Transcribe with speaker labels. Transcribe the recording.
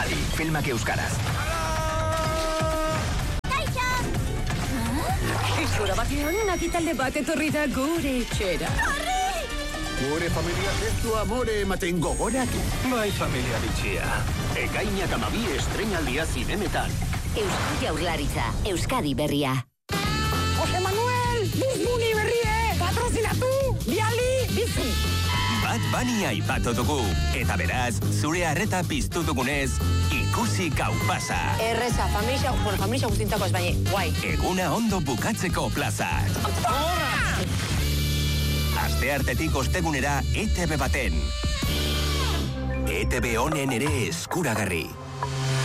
Speaker 1: Adi, filmak euskaraz.
Speaker 2: Kaixo!
Speaker 3: Eskura batean, nakitalde bat etorri da gure etxera.
Speaker 4: Gure familia ez du amore ematen gogoratu.
Speaker 1: Bai, familia bitxia. Ekainak 12 estreinaldia zinemetan.
Speaker 2: Eusko Jaurlaritza, Euskadi berria.
Speaker 3: Jose Manuel, Bizbuni berrie, patrozinatu, biali, bizi.
Speaker 5: Bat Bunny aipatu dugu, eta beraz, zure arreta piztu dugunez, ikusi gau pasa.
Speaker 6: Erreza, familia guztintako ez baina, guai.
Speaker 5: Eguna ondo bukatzeko plazak. Asteartetik ostegunera ETV baten. ETV honen ere eskuragarri.